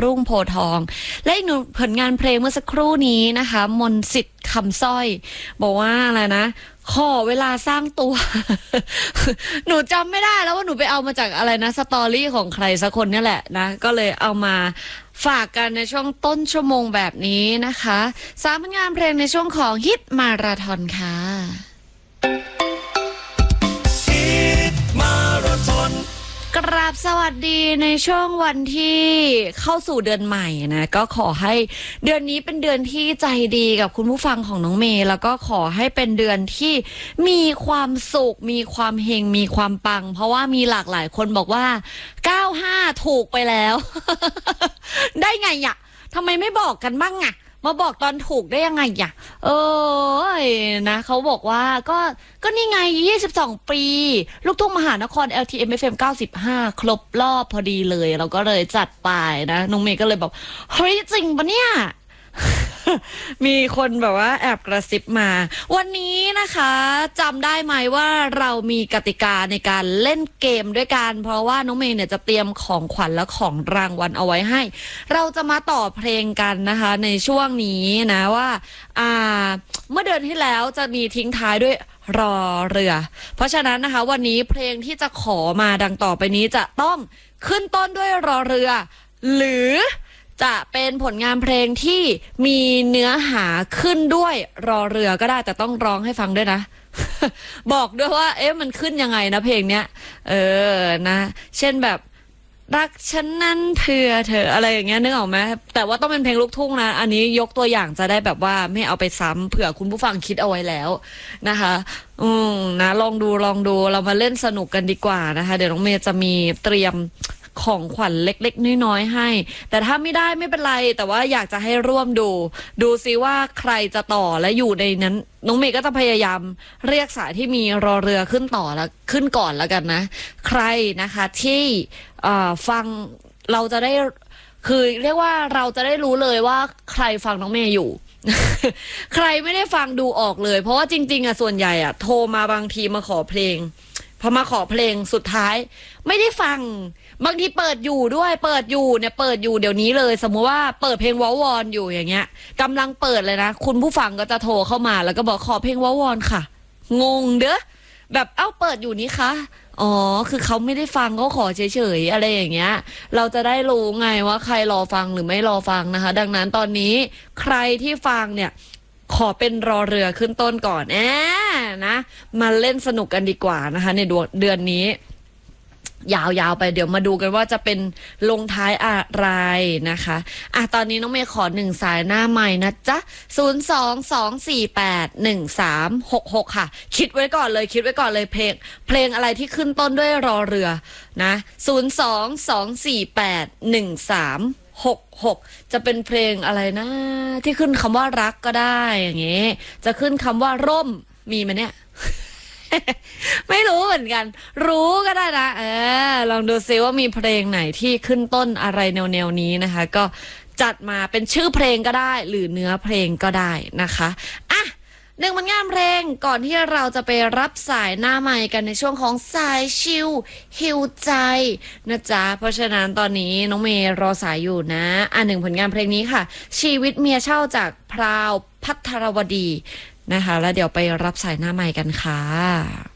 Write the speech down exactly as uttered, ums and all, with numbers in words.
รุ่งโพธิ์ทองและอีกหนึ่งผลงานเพลงเมื่อสักครู่นี้นะคะมนต์สิทธิ์คำสร้อยบอกว่าอะไรนะขอเวลาสร้างตัว หนูจำไม่ได้แล้วว่าหนูไปเอามาจากอะไรนะสตอรี่ของใครสักคนนี่แหละนะก็เลยเอามาฝากกันในช่วงต้นชั่วโมงแบบนี้นะคะสามผลงานเพลงในช่วงของฮิตมาราธอนค่ะฮิตมาราธอนกราบสวัสดีในช่วงวันที่เข้าสู่เดือนใหม่นะก็ขอให้เดือนนี้เป็นเดือนที่ใจดีกับคุณผู้ฟังของน้องเมย์แล้วก็ขอให้เป็นเดือนที่มีความสุขมีความเฮงมีความปังเพราะว่ามีหลากหลายคนบอกว่าเก้าห้าถูกไปแล้ว ได้ไงอ่ะทำไมไม่บอกกันบ้างอ่ะมาบอกตอนถูกได้ยังไงอ่ะเออนะเขาบอกว่าก็ก็นี่ไงยี่สิบสองปีลูกทุ่งมหานคร แอล ที เอ็ม เอฟ เอ็ม เก้าสิบห้าครบรอบพอดีเลยเราก็เลยจัดไปนะน้องเมย์ก็เลยบอกเฮ้ยจริงปะเนี่ย มีคนแบบว่าแอบกระซิบมาวันนี้นะคะจำได้ไหมว่าเรามีกติกาในการเล่นเกมด้วยกันเพราะว่าน้องเมย์เนี่ยจะเตรียมของขวัญและของรางวัลเอาไว้ให้เราจะมาต่อเพลงกันนะคะในช่วงนี้นะว่าอ่าเมื่อเดือนที่แล้วจะมีทิ้งท้ายด้วยรอเรือเพราะฉะนั้นนะคะวันนี้เพลงที่จะขอมาดังต่อไปนี้จะต้องขึ้นต้นด้วยรอเรือหรือจะเป็นผลงานเพลงที่มีเนื้อหาขึ้นด้วยรอเรือก็ได้แต่ต้องร้องให้ฟังด้วยนะ บอกด้วยว่าเอ๊ะมันขึ้นยังไงนะเพลงเนี้ยเออนะเช่นแบบรักฉันนั้นเพื่อเธออะไรอย่างเงี้ยนึกออกไหมแต่ว่าต้องเป็นเพลงลูกทุ่งนะอันนี้ยกตัวอย่างจะได้แบบว่าไม่เอาไปซ้ำเผื่อคุณผู้ฟังคิดเอาไว้แล้วนะคะอืมนะลองดูลองดูเรามาเล่นสนุกกันดีกว่านะคะเดี๋ยวน้องเมย์จะมีเตรียมของขวัญเล็กๆน้อยๆให้แต่ถ้าไม่ได้ไม่เป็นไรแต่ว่าอยากจะให้ร่วมดูดูซิว่าใครจะต่อและอยู่ในนั้นน้องเมย์ก็จะพยายามเรียกสายที่มีรอเรือขึ้นต่อแล้วขึ้นก่อนแล้วกันนะใครนะคะที่ฟังเราจะได้คือเรียกว่าเราจะได้รู้เลยว่าใครฟังน้องเมย์อยู่ ใครไม่ได้ฟังดูออกเลยเพราะว่าจริงๆอ่ะส่วนใหญ่อ่ะโทรมาบางทีมาขอเพลงพอมาขอเพลงสุดท้ายไม่ได้ฟังบางทีเปิดอยู่ด้วยเปิดอยู่เนี่ยเปิดอยู่เดี๋ยวนี้เลยสมมติว่าเปิดเพลงวอวอนอยู่อย่างเงี้ยกำลังเปิดเลยนะคุณผู้ฟังก็จะโทรเข้ามาแล้วก็บอกขอเพลงวอวอนค่ะงงเด้อแบบเอ้าเปิดอยู่นี่คะอ๋อคือเขาไม่ได้ฟังเขาขอเฉยๆอะไรอย่างเงี้ยเราจะได้รู้ไงว่าใครรอฟังหรือไม่รอฟังนะคะดังนั้นตอนนี้ใครที่ฟังเนี่ยขอเป็นรอเรือขึ้นต้นก่อนแอะนะมาเล่นสนุกกันดีกว่านะคะในเดือนนี้ยาวๆไปเดี๋ยวมาดูกันว่าจะเป็นลงท้ายอะไรนะคะอ่ะตอนนี้น้องเมย์ขอหนึ่งสายหน้าใหม่นะจ๊ะศูนย์ สอง สอง สี่ แปด หนึ่ง สาม หก หกค่ะคิดไว้ก่อนเลยคิดไว้ก่อนเลยเพลงเพลงอะไรที่ขึ้นต้นด้วยรอเรือนะศูนย์ สอง สอง สี่ แปด หนึ่ง สาม หก หกจะเป็นเพลงอะไรนะที่ขึ้นคำว่ารักก็ได้อย่างเงี้ยจะขึ้นคำว่าร่มมีไหมเนี่ย ไม่รู้เหมือนกันรู้ก็ได้นะเออลองดูซิว่ามีเพลงไหนที่ขึ้นต้นอะไรแนวๆนี้นะคะก็จัดมาเป็นชื่อเพลงก็ได้หรือเนื้อเพลงก็ได้นะคะอ่ะหนึ่งผลงานเพลงก่อนที่เราจะไปรับสายหน้าใหม่กันในช่วงของสายชิลฮิวใจนะจ๊ะเพราะฉะนั้นตอนนี้น้องเมย์รอสายอยู่นะอ่ะหนึ่งผลงานเพลงนี้ค่ะชีวิตเมียเช่าจากพราวภัทรวดีนะคะแล้วเดี๋ยวไปรับสายหน้าใหม่กันค่ะ